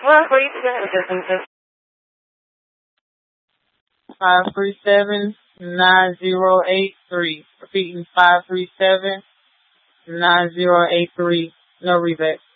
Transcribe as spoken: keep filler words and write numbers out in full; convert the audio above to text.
Five three seven nine zero eight three. Repeating five three seven nine zero eight three. No rebate.